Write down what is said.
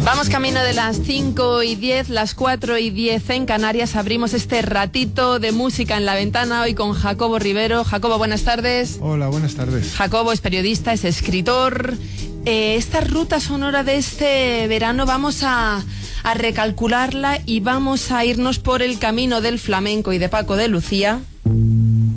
Vamos camino de las 5:10, las 4:10 en Canarias. Abrimos este ratito de música en la ventana hoy con Jacobo Rivero. Jacobo, buenas tardes. Hola, buenas tardes. Jacobo es periodista, es escritor. Esta ruta sonora de este verano vamos a recalcularla y vamos a irnos por el camino del flamenco y de Paco de Lucía.